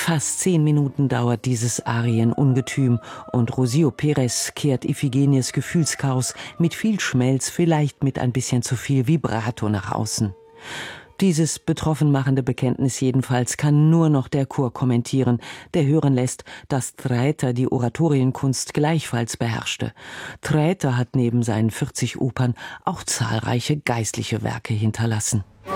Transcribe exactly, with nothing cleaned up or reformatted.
Fast zehn Minuten dauert dieses Arienungetüm und Rosio Perez kehrt Iphigenies Gefühlschaos mit viel Schmelz, vielleicht mit ein bisschen zu viel Vibrato nach außen. Dieses betroffen machende Bekenntnis jedenfalls kann nur noch der Chor kommentieren, der hören lässt, dass Traiter die Oratorienkunst gleichfalls beherrschte. Traiter hat neben seinen vierzig Opern auch zahlreiche geistliche Werke hinterlassen.